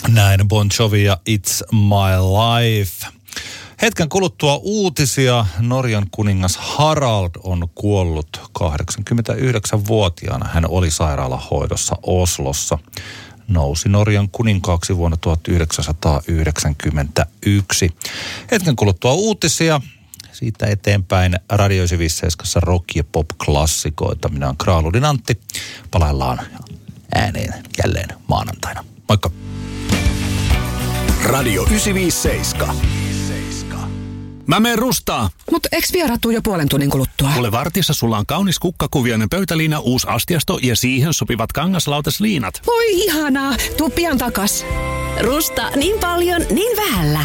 Näin Bon Jovi ja It's My Life. Hetken kuluttua uutisia. Norjan kuningas Harald on kuollut 89-vuotiaana. Hän oli sairaalahoidossa Oslossa. Nousi Norjan kuninkaaksi vuonna 1991. Hetken kuluttua uutisia. Siitä eteenpäin Radio 95 rock- ja pop-klassikoita. Minä olen Kraaludin Antti. Palaillaan ääneen jälleen maanantaina. Moikka! Radio 957. Mä menen rustaa. Mut eks vieraat tuu jo puolen tunnin kuluttua? Kuule, vartissa sulla on kaunis kukkakuviainen pöytäliina, uusi astiasto ja siihen sopivat kangaslautasliinat. Voi ihanaa, tuu pian takas. Rusta niin paljon, niin vähällä.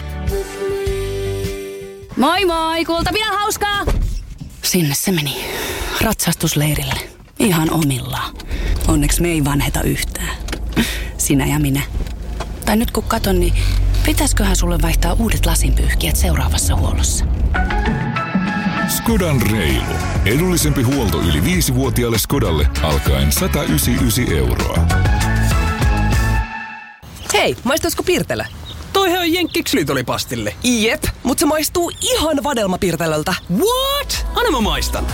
Moi moi, kultapidän hauskaa! Sinne se meni. Ratsastusleirille. Ihan omillaan. Onneksi me ei vanheta yhtään. Sinä ja minä. Tai nyt kun katon, niin pitäisköhän sulle vaihtaa uudet lasinpyyhkijät seuraavassa huollossa? Skodan reilu. Edullisempi huolto yli 5-vuotiaalle Skodalle alkaen 199 €. Hei, maistaisiko Pirtelä? Toihan on jenkkiksylitolipastille. Jep, mutta se maistuu ihan vadelmapirtelöltä. What? Anna mä maistan.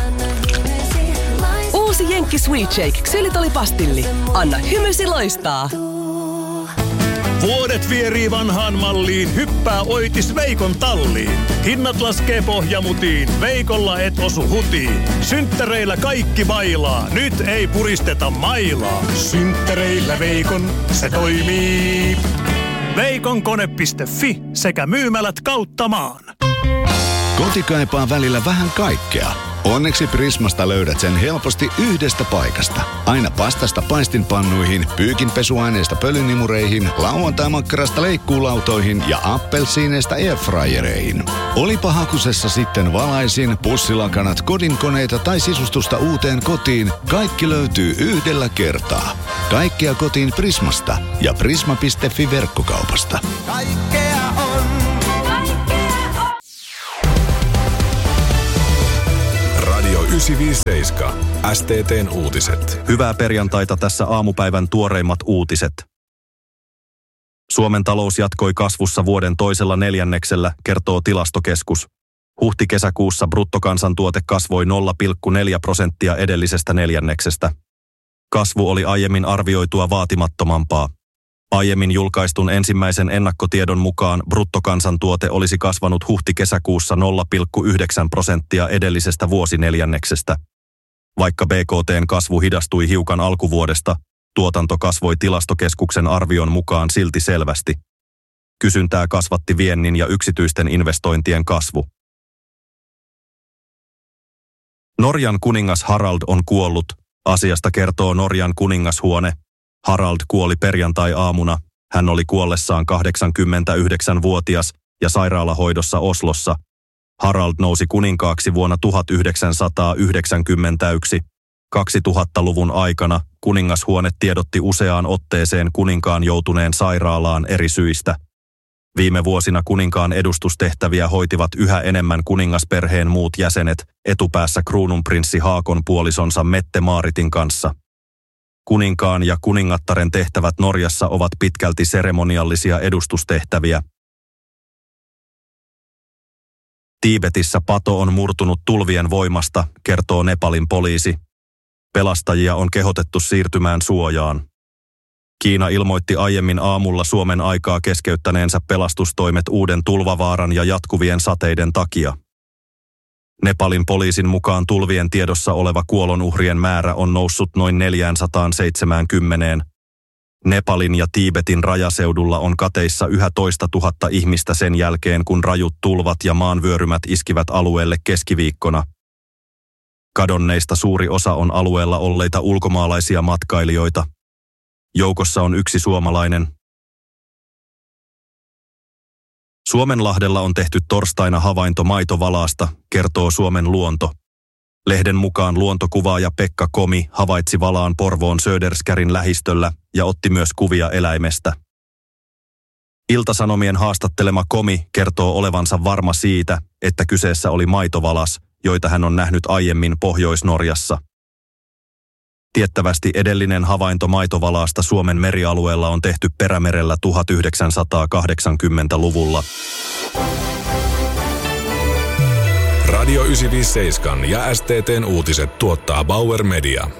Uusi Jenkki Sweet Shake ksylitolipastilli. Anna hymysi loistaa. Vuodet vierii vanhaan malliin, hyppää Oitis Veikon talliin. Hinnat laskee pohjamutiin, Veikolla et osu hutiin. Synttäreillä kaikki bailaa, nyt ei puristeta mailaa. Synttäreillä Veikon, se toimii. Veikonkone.fi sekä myymälät kautta maan. Koti kaipaa välillä vähän kaikkea. Onneksi Prismasta löydät sen helposti yhdestä paikasta. Aina pastasta paistinpannuihin, pyykinpesuaineista pölynimureihin, lauantaimakkarasta leikkuulautoihin ja appelsiineista airfryereihin. Olipa hakusessa sitten valaisin, pussilakanat, kodinkoneita tai sisustusta uuteen kotiin, kaikki löytyy yhdellä kertaa. Kaikkea kotiin Prismasta ja prisma.fi verkkokaupasta. Kaikkea on. Radio 957. STT:n uutiset. Hyvää perjantaita, tässä aamupäivän tuoreimmat uutiset. Suomen talous jatkoi kasvussa vuoden toisella neljänneksellä, kertoo Tilastokeskus. Huhti-kesäkuussa bruttokansantuote kasvoi 0,4% edellisestä neljänneksestä. Kasvu oli aiemmin arvioitua vaatimattomampaa. Aiemmin julkaistun ensimmäisen ennakkotiedon mukaan bruttokansantuote olisi kasvanut huhti-kesäkuussa 0,9% edellisestä vuosineljänneksestä. Vaikka BKT:n kasvu hidastui hiukan alkuvuodesta, tuotanto kasvoi Tilastokeskuksen arvion mukaan silti selvästi. Kysyntää kasvatti viennin ja yksityisten investointien kasvu. Norjan kuningas Harald on kuollut, asiasta kertoo Norjan kuningashuone. Harald kuoli perjantai-aamuna. Hän oli kuollessaan 89-vuotias ja sairaalahoidossa Oslossa. Harald nousi kuninkaaksi vuonna 1991. 2000-luvun aikana kuningashuone tiedotti useaan otteeseen kuninkaan joutuneen sairaalaan eri syistä. Viime vuosina kuninkaan edustustehtäviä hoitivat yhä enemmän kuningasperheen muut jäsenet, etupäässä kruununprinssi Haakon puolisonsa Mette-Maaritin kanssa. Kuninkaan ja kuningattaren tehtävät Norjassa ovat pitkälti seremoniallisia edustustehtäviä. Tiibetissä pato on murtunut tulvien voimasta, kertoo Nepalin poliisi. Pelastajia on kehotettu siirtymään suojaan. Kiina ilmoitti aiemmin aamulla Suomen aikaa keskeyttäneensä pelastustoimet uuden tulvavaaran ja jatkuvien sateiden takia. Nepalin poliisin mukaan tulvien tiedossa oleva kuolonuhrien määrä on noussut noin 470. Nepalin ja Tiibetin rajaseudulla on kateissa yhä toista tuhatta ihmistä sen jälkeen, kun rajut tulvat ja maanvyörymät iskivät alueelle keskiviikkona. Kadonneista suuri osa on alueella olleita ulkomaalaisia matkailijoita. Joukossa on yksi suomalainen. Suomenlahdella on tehty torstaina havainto maitovalaasta, kertoo Suomen Luonto. Lehden mukaan luontokuvaaja Pekka Komi havaitsi valaan Porvoon Söderskärin lähistöllä ja otti myös kuvia eläimestä. Ilta-Sanomien haastattelema Komi kertoo olevansa varma siitä, että kyseessä oli maitovalas, joita hän on nähnyt aiemmin Pohjois-Norjassa. Tiettävästi edellinen havainto maitovalaasta Suomen merialueella on tehty Perämerellä 1980-luvulla. Radio 957 ja STT:n uutiset tuottaa Bauer Media.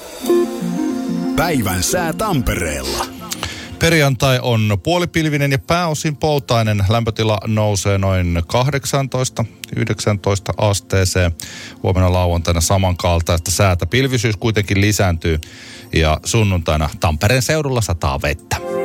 Päivän sää Tampereella. Perjantai on puolipilvinen ja pääosin poutainen. Lämpötila nousee noin 18-19 asteeseen. Huomenna lauantaina samankaltaista säätä. Pilvisyys kuitenkin lisääntyy ja sunnuntaina Tampereen seudulla sataa vettä.